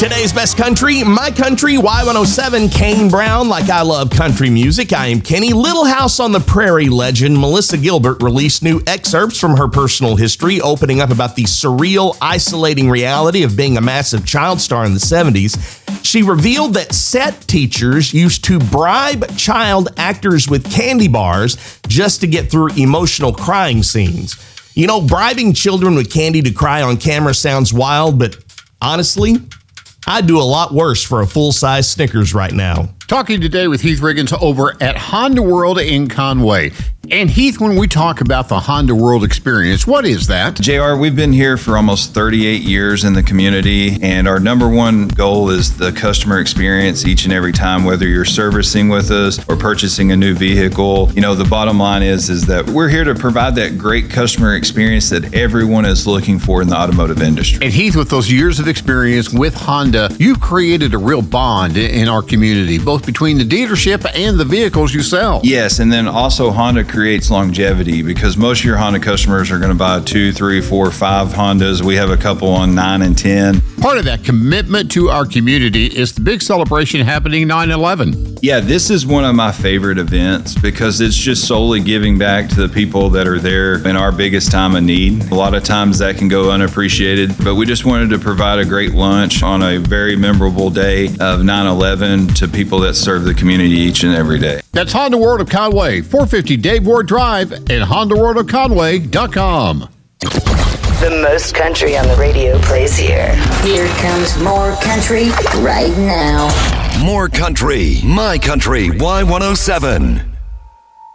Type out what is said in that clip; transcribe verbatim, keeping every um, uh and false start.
Today's best country, My Country, Y one oh seven, Kane Brown, Like I Love Country Music. I am Kenny. Little House on the Prairie legend Melissa Gilbert released new excerpts from her personal history, opening up about the surreal, isolating reality of being a massive child star in the seventies. She revealed that set teachers used to bribe child actors with candy bars just to get through emotional crying scenes. You know, bribing children with candy to cry on camera sounds wild, but honestly, I'd do a lot worse for a full-size Snickers right now. Talking today with Heath Riggins over at Honda World in Conway. And Heath, when we talk about the Honda World experience, what is that? J R, we've been here for almost thirty-eight years in the community, and our number one goal is the customer experience each and every time, whether you're servicing with us or purchasing a new vehicle. You know, the bottom line is, is that we're here to provide that great customer experience that everyone is looking for in the automotive industry. And Heath, with those years of experience with Honda, you've created a real bond in our community, both between the dealership and the vehicles you sell. Yes, and then also Honda creates longevity, because most of your Honda customers are going to buy two, three, four, five Hondas. We have a couple on nine and ten. Part of that commitment to our community is the big celebration happening nine eleven. Yeah, this is one of my favorite events because it's just solely giving back to the people that are there in our biggest time of need. A lot of times that can go unappreciated, but we just wanted to provide a great lunch on a very memorable day of nine eleven to people that serve the community each and every day. That's Honda World of Conway, four fifty Dave Ward Drive, and honda world of conway dot com. The most country on the radio plays here. Here comes more country right now. More country, My Country, Y one oh seven.